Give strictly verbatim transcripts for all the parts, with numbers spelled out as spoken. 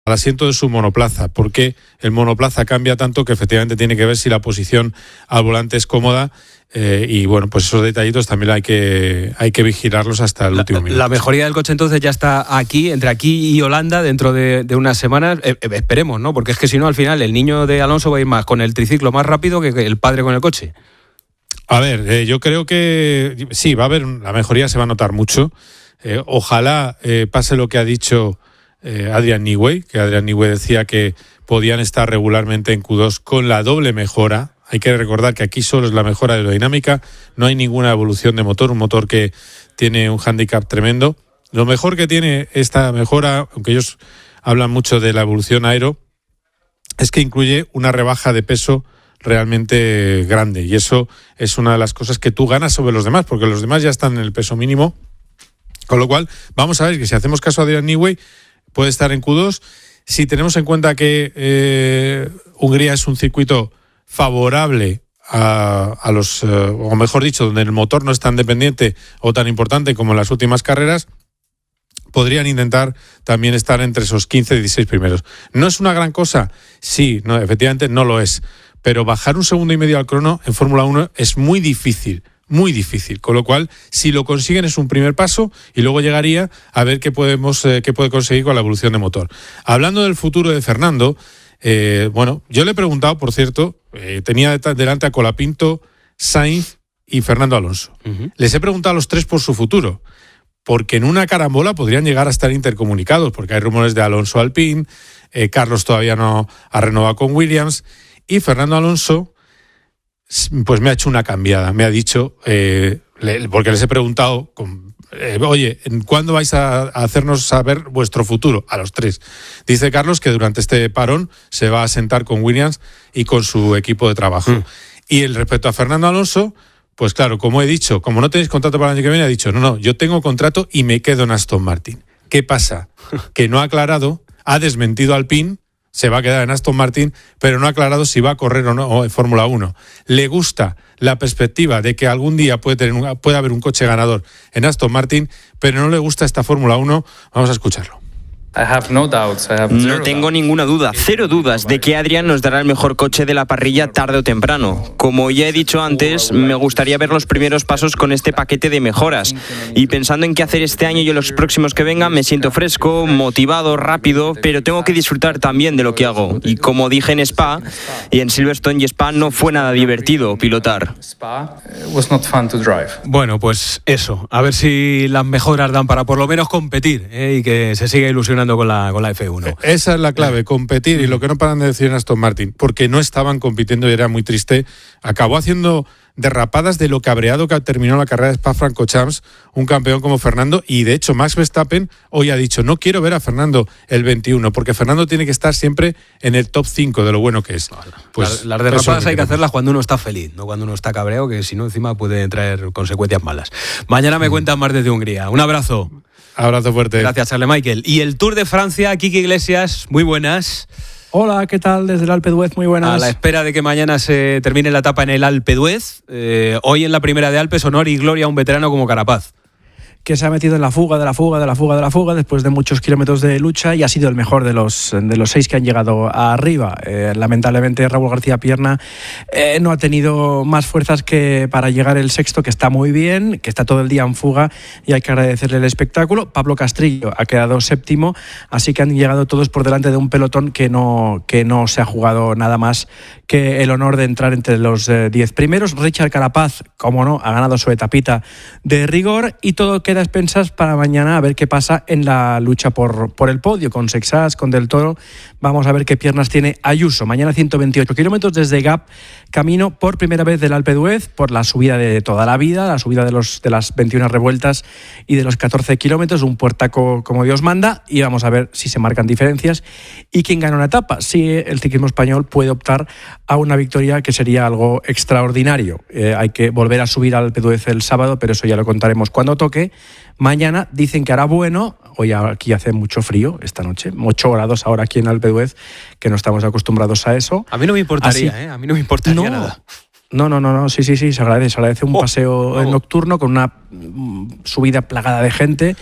al asiento de su monoplaza, porque el monoplaza cambia tanto que efectivamente tiene que ver si la posición al volante es cómoda, eh, y bueno, pues esos detallitos también hay que hay que vigilarlos hasta el la, último minuto. La mejoría del coche entonces ya está aquí, entre aquí y Holanda, dentro de, de unas semanas, eh, eh, esperemos, ¿no? Porque es que si no, al final el niño de Alonso va a ir más con el triciclo más rápido que el padre con el coche. A ver, eh, yo creo que sí, va a haber, la mejoría se va a notar mucho. Eh, ojalá eh, pase lo que ha dicho eh, Adrian Newey, que Adrian Newey decía que podían estar regularmente en Q dos con la doble mejora. Hay que recordar que aquí solo es la mejora aerodinámica, no hay ninguna evolución de motor, un motor que tiene un hándicap tremendo. Lo mejor que tiene esta mejora, aunque ellos hablan mucho de la evolución aero, es que incluye una rebaja de peso realmente grande, y eso es una de las cosas que tú ganas sobre los demás, porque los demás ya están en el peso mínimo, con lo cual vamos a ver que si hacemos caso a Adrian Newey puede estar en Q dos. Si tenemos en cuenta que eh, Hungría es un circuito favorable a, a los, eh, o mejor dicho, donde el motor no es tan dependiente o tan importante como en las últimas carreras, podrían intentar también estar entre esos quince, dieciséis primeros. ¿No es una gran cosa? Sí, no, efectivamente no lo es. Pero bajar un segundo y medio al crono en Fórmula uno es muy difícil, muy difícil. Con lo cual, si lo consiguen es un primer paso y luego llegaría a ver qué podemos, eh, qué puede conseguir con la evolución de motor. Hablando del futuro de Fernando, eh, bueno, yo le he preguntado, por cierto, eh, tenía delante a Colapinto, Sainz y Fernando Alonso. Uh-huh. Les he preguntado a los tres por su futuro, porque en una carambola podrían llegar a estar intercomunicados, porque hay rumores de Alonso Alpine, eh, Carlos todavía no ha renovado con Williams, y Fernando Alonso pues me ha hecho una cambiada, me ha dicho, eh, le, porque les he preguntado, con, eh, oye, ¿cuándo vais a, a hacernos saber vuestro futuro? A los tres. Dice Carlos que durante este parón se va a sentar con Williams y con su equipo de trabajo. Mm. Y el respecto a Fernando Alonso, pues claro, como he dicho, como no tenéis contrato para el año que viene, ha dicho, no, no, yo tengo contrato y me quedo en Aston Martin. ¿Qué pasa? Que no ha aclarado, ha desmentido al Alpine, se va a quedar en Aston Martin, pero no ha aclarado si va a correr o no en Fórmula uno. Le gusta la perspectiva de que algún día puede, tener un, puede haber un coche ganador en Aston Martin, pero no le gusta esta Fórmula uno. Vamos a escucharlo. I have no doubts. I have no tengo doubts. ninguna duda, cero dudas de que Adrian nos dará el mejor coche de la parrilla tarde o temprano. Como ya he dicho antes, me gustaría ver los primeros pasos con este paquete de mejoras. Y pensando en qué hacer este año y en los próximos que vengan, me siento fresco, motivado, rápido, pero tengo que disfrutar también de lo que hago. Y como dije en Spa, y en Silverstone y Spa no fue nada divertido pilotar. Bueno, pues eso, a ver si las mejoras dan para por lo menos competir, ¿eh? Y que se siga ilusionando con la, con la F uno. Esa es la clave, competir, y lo que no paran de decir en Aston Martin, porque no estaban compitiendo y era muy triste. Acabó haciendo derrapadas de lo cabreado que terminó la carrera de Spa-Francorchamps, un campeón como Fernando, y de hecho Max Verstappen hoy ha dicho, no quiero ver a Fernando el veintiuno, porque Fernando tiene que estar siempre en el top cinco de lo bueno que es. Pues las, las derrapadas hay que hacerlas cuando uno está feliz, no cuando uno está cabreado, que si no encima puede traer consecuencias malas. Mañana me cuentan más desde Hungría. Un abrazo. Abrazo fuerte. Gracias, Charles Michael. Y el Tour de Francia, Kiki Iglesias, muy buenas. Hola, ¿qué tal? Desde el Alpe d'Huez, muy buenas. A la espera de que mañana se termine la etapa en el Alpe d'Huez, eh, hoy en la primera de Alpes, honor y gloria a un veterano como Carapaz, que se ha metido en la fuga, de la fuga, de la fuga, de la fuga, después de muchos kilómetros de lucha, y ha sido el mejor de los, de los seis que han llegado arriba. Eh, lamentablemente Raúl García Pierna eh, no ha tenido más fuerzas que para llegar el sexto, que está muy bien, que está todo el día en fuga, y hay que agradecerle el espectáculo. Pablo Castrillo ha quedado séptimo, así que han llegado todos por delante de un pelotón que no, que no se ha jugado nada más que el honor de entrar entre los eh, diez primeros. Richard Carapaz, como no, ha ganado su etapita de rigor, y todo queda a expensas para mañana a ver qué pasa en la lucha por, por el podio, con Sexas, con Del Toro. Vamos a ver qué piernas tiene Ayuso. Mañana ciento veintiocho kilómetros desde Gap, camino por primera vez del Alpe d'Huez, por la subida de toda la vida, la subida de, los, de las veintiuna revueltas y de los catorce kilómetros, un puertaco como Dios manda, y vamos a ver si se marcan diferencias y quién gana una etapa. Si el ciclismo español puede optar a una victoria, que sería algo extraordinario. Eh, hay que volver a subir al Alpe d'Huez el sábado, pero eso ya lo contaremos cuando toque. Mañana dicen que hará bueno. Hoy aquí hace mucho frío esta noche, ocho grados ahora aquí en Alpe d'Huez, que no estamos acostumbrados a eso. A mí no me importaría, Así, ¿eh? A mí no me importaría no, nada. No, no, no, no, sí, sí, sí, se agradece, se agradece un oh, paseo vamos. nocturno con una subida plagada de gente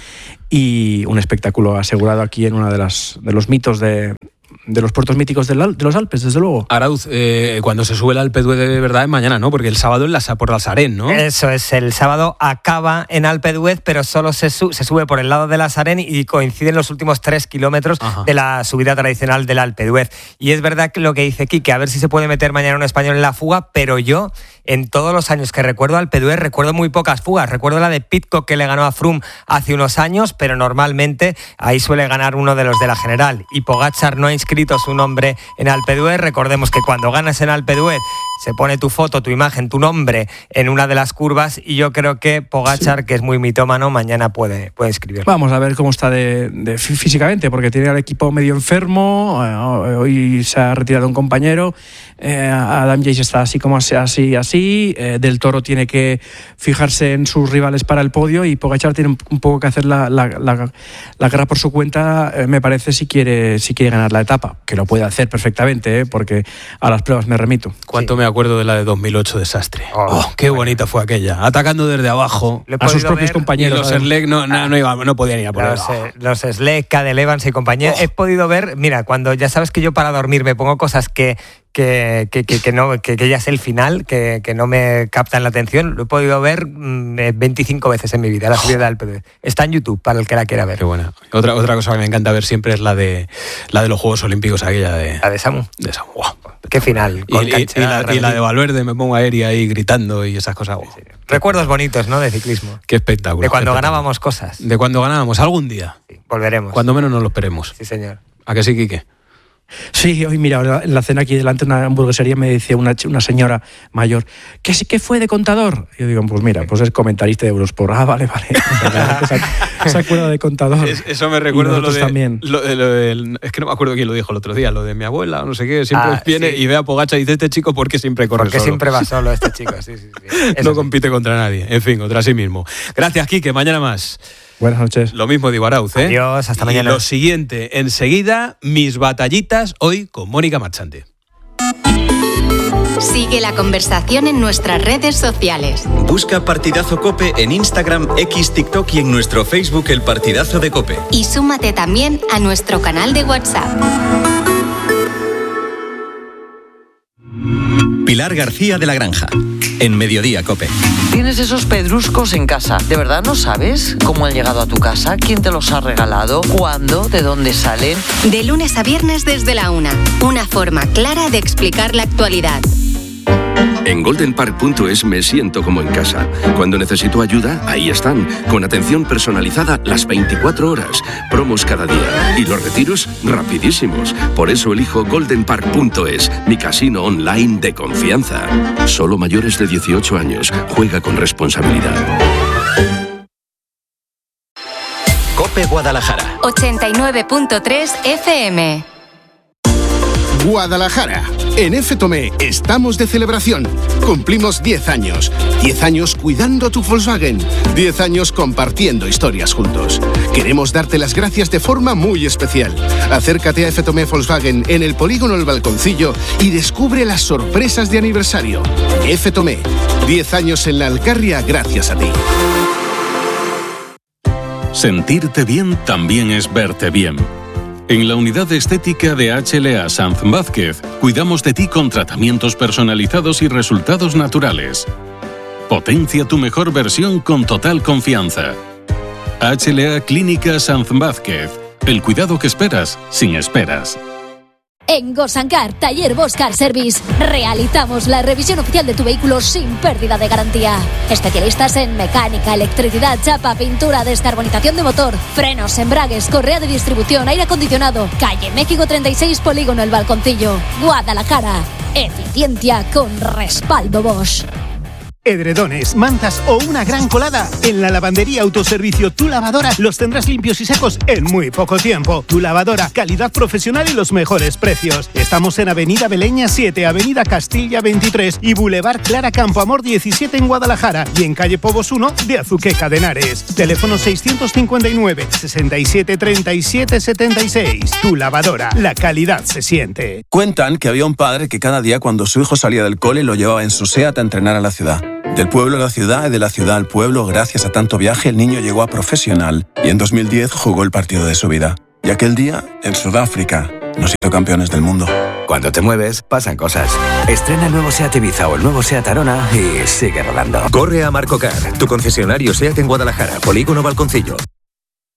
y un espectáculo asegurado aquí en uno de, las, de los mitos de... de los puertos míticos del, de los Alpes, desde luego. Arauz, eh, cuando se sube el Alpe d'Huez de verdad es mañana, ¿no? Porque el sábado es la, por la Sarén, ¿no? Eso es, el sábado acaba en Alpe d'Huez, pero solo se, su, se sube por el lado de la Sarén y coinciden los últimos tres kilómetros Ajá. de la subida tradicional del Alpe d'Huez. Y es verdad que lo que dice Quique, a ver si se puede meter mañana un español en la fuga, pero yo, en todos los años que recuerdo Alpe d'Huez, recuerdo muy pocas fugas. Recuerdo la de Pidcock que le ganó a Froome hace unos años, pero normalmente ahí suele ganar uno de los de la general. Y Pogačar no ha inscrito su nombre en Alpe d'Huez. Recordemos que cuando ganas en Alpe d'Huez se pone tu foto, tu imagen, tu nombre en una de las curvas y yo creo que Pogačar, sí. que es muy mitómano, mañana puede, puede inscribirlo. Vamos a ver cómo está de, de físicamente, porque tiene al equipo medio enfermo, eh, hoy se ha retirado un compañero, eh, Adam Yates está así como así, así, así, eh, Del Toro tiene que fijarse en sus rivales para el podio y Pogačar tiene un poco que hacer la, la, la, la guerra por su cuenta, eh, me parece, si quiere, si quiere ganar la etapa, que lo puede hacer perfectamente, ¿eh? Porque a las pruebas me remito. ¿Cuánto sí. me acuerdo de la de dos mil ocho, desastre? Oh, oh, qué bonita fue aquella. Atacando desde abajo a sus propios compañeros. Y los Slek no, no, no, iba, no podían ir a por Los, eh, los Slek, Cadel Evans y compañía. Oh. He podido ver, mira, cuando ya sabes que yo para dormir me pongo cosas que... Que, que, que, que, no, que, que ya es el final, que, que no me captan la atención. Lo he podido ver mmm, veinticinco veces en mi vida, la subida de Alpe d'Huez. Está en YouTube para el que la quiera ver. Qué buena. Otra, otra cosa que me encanta ver siempre es la de la de los Juegos Olímpicos, aquella de... La de Samu. De Samu. Wow. Qué final. Y, y, y, la, y la de Valverde, me pongo aérea ahí gritando y esas cosas. Wow. Sí, sí. Recuerdos bonitos, ¿no? De ciclismo. Qué espectáculo. De cuando espectáculo. ganábamos cosas. De cuando ganábamos. Algún día. Sí, volveremos. Cuando menos nos lo esperemos. Sí, señor. ¿A que sí, Quique? Sí, hoy mira, en la cena aquí delante de una hamburguesería me decía una, una señora mayor, ¿qué, ¿qué fue de contador? Y yo digo, pues mira, pues es comentarista de Eurosport. Ah, vale, vale. Se, se acuerda de contador. Es, eso me recuerda lo de, también. Lo de, lo de... Es que no me acuerdo quién lo dijo el otro día, lo de mi abuela, no sé qué, siempre ah, viene sí. y ve a Pogačar y dice, este chico, ¿por qué siempre corre Porque solo? siempre va solo este chico, sí, sí, sí. No sí. compite contra nadie. En fin, contra sí mismo. Gracias, Quique, mañana más. Buenas noches. Lo mismo digo, Arauz, ¿eh? Adiós, hasta mañana. Y lo siguiente, enseguida, mis batallitas, hoy con Mónica Marchante. Sigue la conversación en nuestras redes sociales. Busca Partidazo COPE en Instagram, X, TikTok y en nuestro Facebook El Partidazo de COPE. Y súmate también a nuestro canal de WhatsApp. Pilar García de la Granja, en Mediodía COPE. Tienes esos pedruscos en casa. ¿De verdad no sabes cómo han llegado a tu casa? ¿Quién te los ha regalado? ¿Cuándo? ¿De dónde salen? De lunes a viernes desde la una. Una forma clara de explicar la actualidad. En golden park punto es me siento como en casa. Cuando necesito ayuda, ahí están, con atención personalizada las veinticuatro horas, promos cada día y los retiros rapidísimos. Por eso elijo golden park punto es, mi casino online de confianza. Solo mayores de dieciocho años. Juega con responsabilidad. COPE Guadalajara. ochenta y nueve punto tres F M. Guadalajara. En F. Tomé estamos de celebración. Cumplimos diez años. diez años cuidando tu Volkswagen. diez años compartiendo historias juntos. Queremos darte las gracias de forma muy especial. Acércate a F. Tomé Volkswagen en el polígono El Balconcillo y descubre las sorpresas de aniversario. F. Tomé. diez años en la Alcarria gracias a ti. Sentirte bien también es verte bien. En la unidad de estética de H L A Sanz Vázquez, cuidamos de ti con tratamientos personalizados y resultados naturales. Potencia tu mejor versión con total confianza. H L A Clínica Sanz Vázquez. El cuidado que esperas, sin esperas. En Gosancar, Taller Bosch Car Service, realizamos la revisión oficial de tu vehículo sin pérdida de garantía. Especialistas en mecánica, electricidad, chapa, pintura, descarbonización de motor, frenos, embragues, correa de distribución, aire acondicionado. Calle México treinta y seis, Polígono El Balconcillo, Guadalajara. Eficiencia con respaldo Bosch. edredones, mantas o una gran colada, en la lavandería Autoservicio Tu Lavadora los tendrás limpios y secos en muy poco tiempo. Tu Lavadora, calidad profesional y los mejores precios. Estamos en Avenida Beleña siete, Avenida Castilla veintitrés y Boulevard Clara Campoamor diecisiete en Guadalajara y en calle Pobos uno de Azuqueca de Henares. Teléfono seiscientos cincuenta y nueve, sesenta y siete, treinta y siete, setenta y seis. Tu Lavadora, la calidad se siente. Cuentan que había un padre que cada día cuando su hijo salía del cole lo llevaba en su SEAT a entrenar a la ciudad. Del pueblo a la ciudad y de la ciudad al pueblo, gracias a tanto viaje, el niño llegó a profesional y en dos mil diez jugó el partido de su vida. Y aquel día, en Sudáfrica, nos hizo campeones del mundo. Cuando te mueves, pasan cosas. Estrena el nuevo SEAT Ibiza o el nuevo SEAT Arona y sigue rodando. Corre a Marcocar, tu concesionario SEAT en Guadalajara, Polígono Balconcillo.